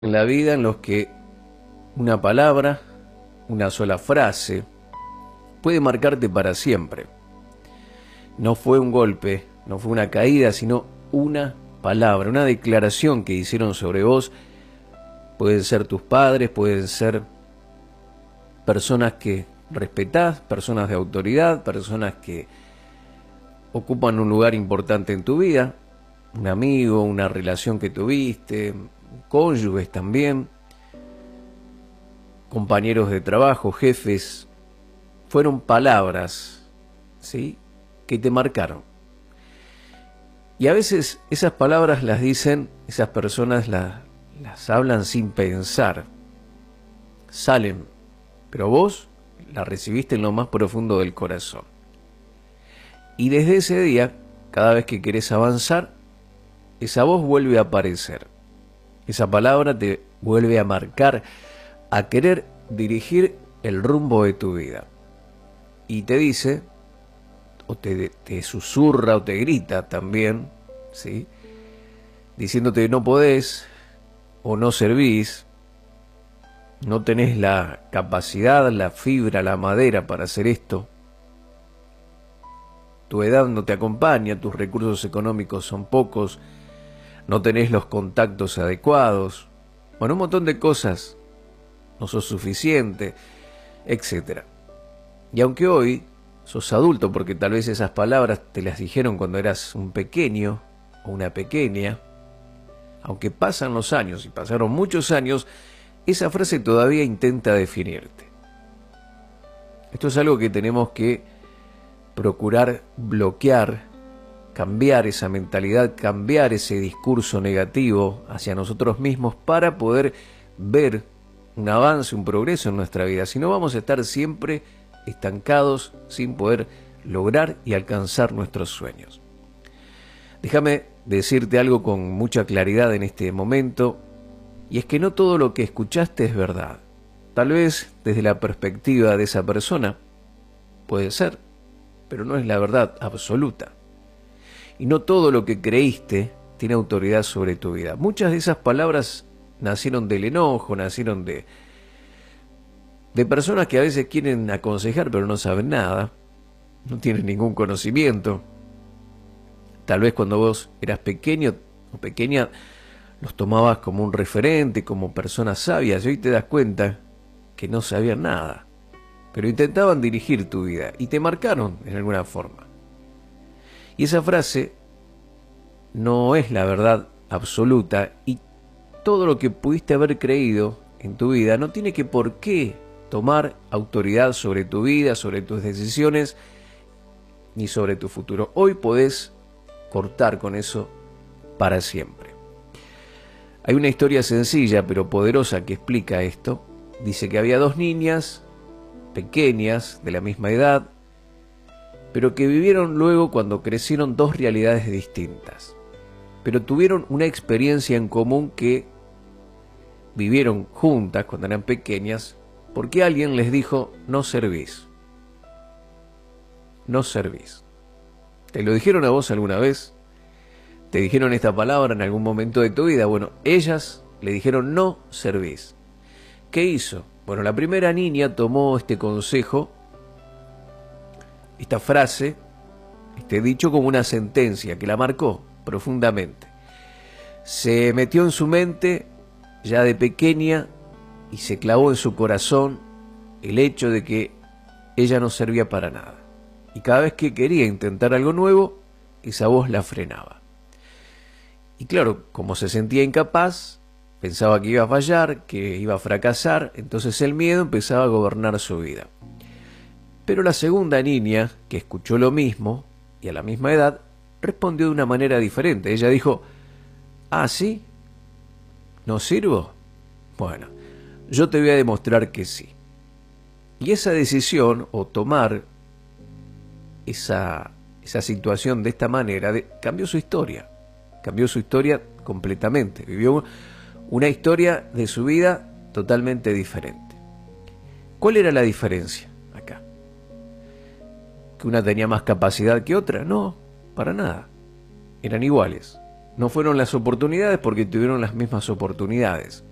en la vida en los que una palabra, una sola frase, puede marcarte para siempre. No fue un golpe, no fue una caída, sino una palabra, una declaración que hicieron sobre vos. Pueden ser tus padres, pueden ser personas que respetás, personas de autoridad, personas que ocupan un lugar importante en tu vida, un amigo, una relación que tuviste, cónyuges también, compañeros de trabajo, jefes. Fueron palabras, ¿sí?, que te marcaron. Y a veces esas palabras las dicen, esas personas las hablan sin pensar, salen, pero vos las recibiste en lo más profundo del corazón. Y desde ese día, cada vez que querés avanzar, esa voz vuelve a aparecer. Esa palabra te vuelve a marcar, a querer dirigir el rumbo de tu vida. Y te dice, o te susurra o te grita también, ¿sí?, diciéndote que no podés o no servís, no tenés la capacidad, la fibra, la madera para hacer esto. Tu edad no te acompaña, tus recursos económicos son pocos, no tenés los contactos adecuados, bueno, un montón de cosas, no sos suficiente, etc. Y aunque hoy sos adulto, porque tal vez esas palabras te las dijeron cuando eras un pequeño o una pequeña, aunque pasan los años, y pasaron muchos años, esa frase todavía intenta definirte. Esto es algo que tenemos que procurar bloquear, cambiar esa mentalidad, cambiar ese discurso negativo hacia nosotros mismos para poder ver un avance, un progreso en nuestra vida. Si no, vamos a estar siempre estancados sin poder lograr y alcanzar nuestros sueños. Déjame decirte algo con mucha claridad en este momento, y es que no todo lo que escuchaste es verdad. Tal vez desde la perspectiva de esa persona puede ser, pero no es la verdad absoluta. Y no todo lo que creíste tiene autoridad sobre tu vida. Muchas de esas palabras nacieron del enojo, nacieron de personas que a veces quieren aconsejar pero no saben nada, no tienen ningún conocimiento. Tal vez cuando vos eras pequeño o pequeña los tomabas como un referente, como personas sabias, y hoy te das cuenta que no sabían nada, pero intentaban dirigir tu vida y te marcaron en alguna forma. Y esa frase no es la verdad absoluta, y todo lo que pudiste haber creído en tu vida no tiene que por qué tomar autoridad sobre tu vida, sobre tus decisiones, ni sobre tu futuro. Hoy podés cortar con eso para siempre. Hay una historia sencilla pero poderosa que explica esto. Dice que había dos niñas pequeñas de la misma edad, pero que vivieron luego, cuando crecieron, dos realidades distintas. Pero tuvieron una experiencia en común que vivieron juntas cuando eran pequeñas, porque alguien les dijo: no servís. No servís. ¿Te lo dijeron a vos alguna vez? ¿Te dijeron esta palabra en algún momento de tu vida? Bueno, ellas le dijeron: no servís. ¿Qué hizo? Bueno, la primera niña tomó este consejo, esta frase, este dicho, como una sentencia que la marcó profundamente. Se metió en su mente ya de pequeña y se clavó en su corazón el hecho de que ella no servía para nada. Y cada vez que quería intentar algo nuevo, esa voz la frenaba. Y claro, como se sentía incapaz, pensaba que iba a fallar, que iba a fracasar, entonces el miedo empezaba a gobernar su vida. Pero la segunda niña, que escuchó lo mismo y a la misma edad, respondió de una manera diferente. Ella dijo: ¿ah, sí? ¿No sirvo? Bueno, yo te voy a demostrar que sí. Y esa decisión, o tomar esa situación de esta manera, cambió su historia completamente. Vivió una historia de su vida totalmente diferente. ¿Cuál era la diferencia acá? ¿Que una tenía más capacidad que otra? No, para nada. Eran iguales. No fueron las oportunidades, porque tuvieron las mismas oportunidades.